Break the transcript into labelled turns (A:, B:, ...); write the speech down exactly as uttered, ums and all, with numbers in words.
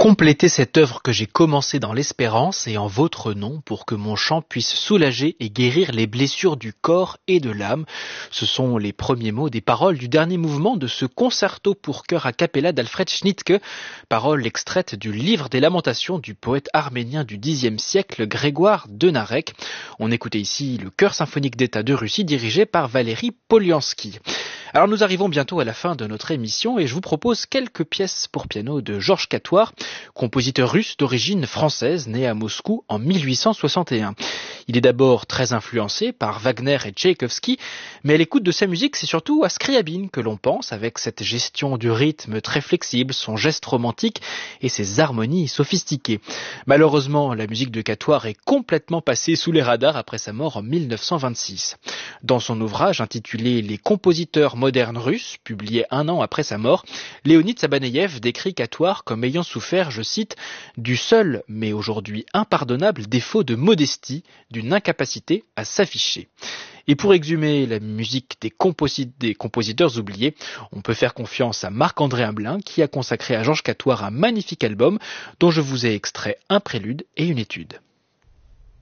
A: Complétez cette œuvre que j'ai commencée dans l'espérance et en votre nom pour que mon chant puisse soulager et guérir les blessures du corps et de l'âme. Ce sont les premiers mots des paroles du dernier mouvement de ce concerto pour chœur a cappella d'Alfred Schnittke, paroles extraites du livre des lamentations du poète arménien du Xe siècle Grégoire de Narek. On écoutait ici le chœur symphonique d'État de Russie dirigé par Valérie Poliansky. Alors nous arrivons bientôt à la fin de notre émission et je vous propose quelques pièces pour piano de Georges Catoire, compositeur russe d'origine française né à Moscou en mille huit cent soixante et un. Il est d'abord très influencé par Wagner et Tchaïkovski, mais à l'écoute de sa musique, c'est surtout à Scriabine que l'on pense avec cette gestion du rythme très flexible, son geste romantique et ses harmonies sophistiquées. Malheureusement, la musique de Catoire est complètement passée sous les radars après sa mort en mille neuf cent vingt-six. Dans son ouvrage intitulé Les compositeurs modernes russes, publié un an après sa mort, Léonid Sabaneïev décrit Catoire comme ayant souffert, je cite, du seul, mais aujourd'hui impardonnable défaut de modestie, d'une incapacité à s'afficher. Et pour exhumer la musique des, composi- des compositeurs oubliés, on peut faire confiance à Marc-André Hamelin qui a consacré à Georges Catoire un magnifique album dont je vous ai extrait un prélude et une étude.